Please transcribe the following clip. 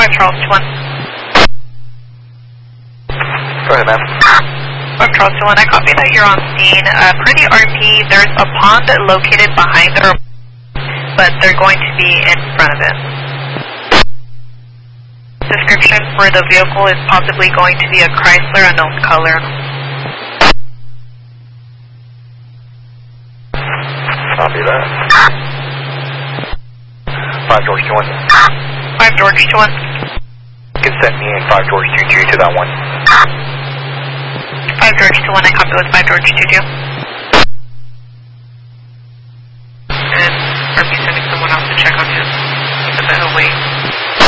5 Charles 1. Go ahead, ma'am. 5 Charles 1, I copy that you're on scene. Per the RP, there's a pond located behind the room, but they're going to be in front of it. Description for the vehicle is possibly going to be a Chrysler unknown color. Copy that. 5 George 21. 5 George 21. You can send me and 5 George 22 to that one. 5 George 21, I copy with 5 George 22. And are we sending someone else to check on him? He's a bit away.